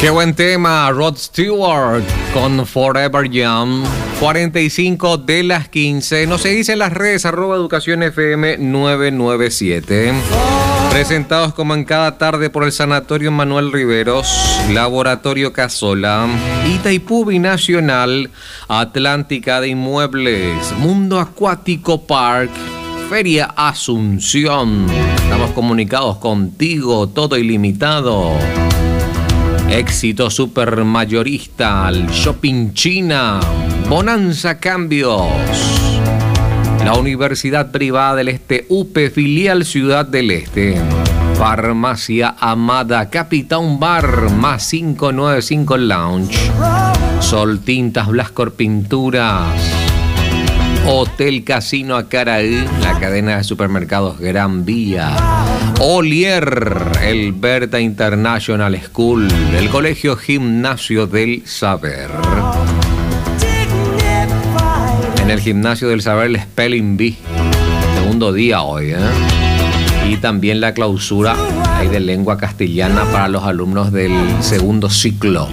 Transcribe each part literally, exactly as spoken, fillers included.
Qué buen tema, Rod Stewart con Forever Young. cuarenta y cinco de las quince. Nos seguís en las redes, arroba educación F M nueve nueve siete. Presentados como en cada tarde por el Sanatorio Manuel Riveros, Laboratorio Casola, Itaipú Binacional, Atlántica de Inmuebles, Mundo Acuático Park, Feria Asunción. Estamos comunicados contigo, todo ilimitado. Éxito Supermayorista, al Shopping China, Bonanza Cambios, la Universidad Privada del Este, U P E, filial Ciudad del Este, Farmacia Amada, Capitán Bar, más cinco nueve cinco Lounge, Sol Tintas Blascor Pinturas, Hotel Casino Acaraí, la cadena de supermercados Gran Vía, Olier, el Berta International School, el Colegio Gimnasio del Saber. En el Gimnasio del Saber, el Spelling Bee, segundo día hoy, ¿eh? Y también la clausura hay de lengua castellana para los alumnos del segundo ciclo.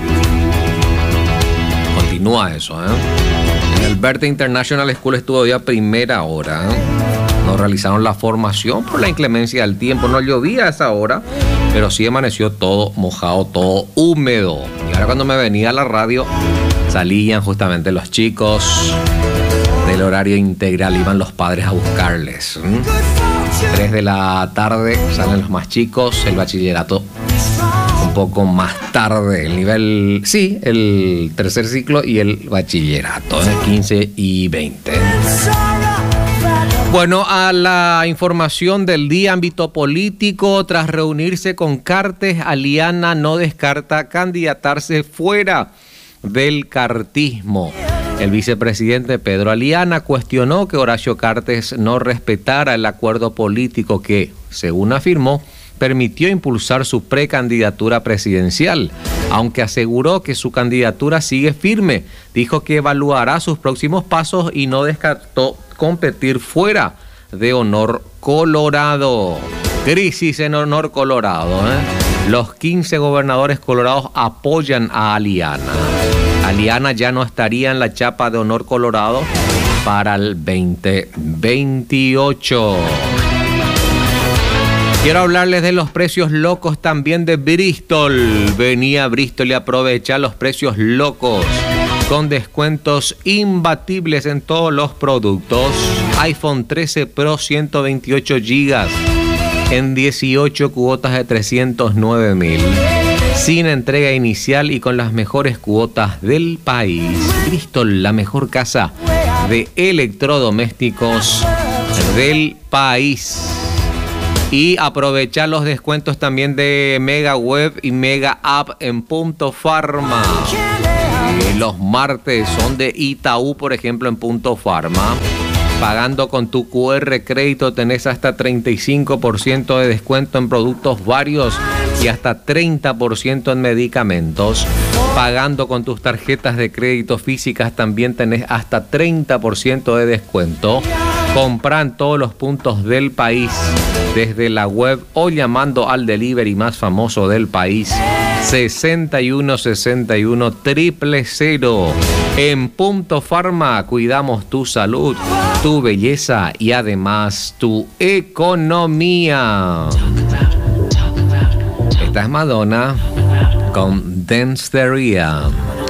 Continúa eso, ¿eh? En el Berta International School estuvo ya primera hora, ¿eh? Nos realizaron la formación por la inclemencia del tiempo. No llovía a esa hora, pero sí amaneció todo mojado, todo húmedo. Y ahora cuando me venía a la radio, salían justamente los chicos del horario integral. Iban los padres a buscarles. ¿Mm? Tres de la tarde salen los más chicos. El bachillerato un poco más tarde. El nivel, sí, el tercer ciclo y el bachillerato, ¿eh? quince y veinte. Bueno, a la información del día, ámbito político. Tras reunirse con Cartes, Aliana no descarta candidatarse fuera del cartismo. El vicepresidente Pedro Aliana cuestionó que Horacio Cartes no respetara el acuerdo político que, según afirmó, permitió impulsar su precandidatura presidencial, aunque aseguró que su candidatura sigue firme. Dijo que evaluará sus próximos pasos y no descartó competir fuera de Honor Colorado. Crisis en Honor Colorado, ¿eh? Los quince gobernadores colorados apoyan a Aliana. Aliana ya no estaría en la chapa de Honor Colorado para el veinte veintiocho. Quiero hablarles de los precios locos también de Bristol. Venía a Bristol y aprovecha los precios locos con descuentos imbatibles en todos los productos. iPhone trece Pro ciento veintiocho gigas en dieciocho cuotas de trescientos nueve mil. Sin entrega inicial y con las mejores cuotas del país. Bristol, la mejor casa de electrodomésticos del país. Y aprovechar los descuentos también de Mega Web y Mega App en Punto Pharma. Eh, los martes son de Itaú, por ejemplo, en Punto Pharma. Pagando con tu Q R crédito tenés hasta treinta y cinco por ciento de descuento en productos varios y hasta treinta por ciento en medicamentos. Pagando con tus tarjetas de crédito físicas también tenés hasta treinta por ciento de descuento. Compran todos los puntos del país desde la web o llamando al delivery más famoso del país, sesenta y uno sesenta y uno cero cero. En Punto Pharma cuidamos tu salud, tu belleza y además tu economía. Esta es Madonna con Danceteria.